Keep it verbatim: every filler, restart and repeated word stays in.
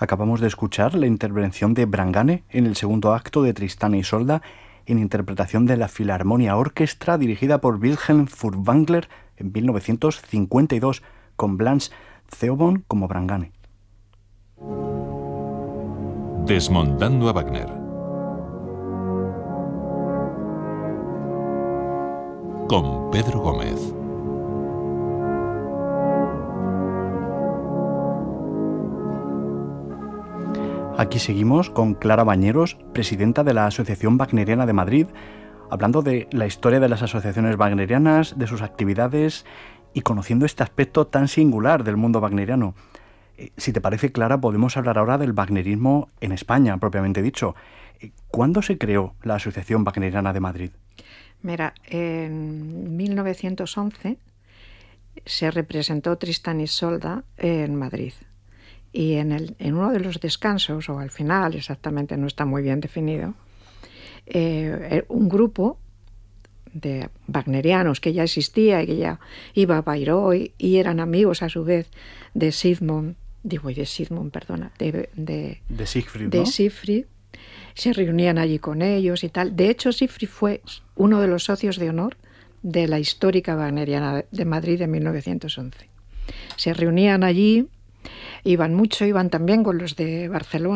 Acabamos de escuchar la intervención de Brangane en el segundo acto de Tristán e Isolda, en interpretación de la Filarmonia Orchestra dirigida por Wilhelm Furtwängler en mil novecientos cincuenta y dos, con Blanche Theobald como Brangane. Desmontando a Wagner. Con Pedro Gómez. Aquí seguimos con Clara Bañeros, presidenta de la Asociación Wagneriana de Madrid, hablando de la historia de las asociaciones wagnerianas, de sus actividades y conociendo este aspecto tan singular del mundo wagneriano. Eh, si te parece, Clara, podemos hablar ahora del wagnerismo en España, propiamente dicho. Eh, ¿Cuándo se creó la Asociación Wagneriana de Madrid? Mira, en mil novecientos once se representó Tristán e Isolda en Madrid. Y en, el, en uno de los descansos, o al final, exactamente no está muy bien definido, eh, un grupo de wagnerianos que ya existía y que ya iba a Bayreuth y eran amigos a su vez de Sigmund, digo, de Sigmund, perdona, de, de, de Siegfried, de ¿no? Siegfried, se reunían allí con ellos y tal. De hecho, Siegfried fue uno de los socios de honor de la histórica Wagneriana de Madrid de mil novecientos once. Se reunían allí. Iban mucho, iban también con los de Barcelona.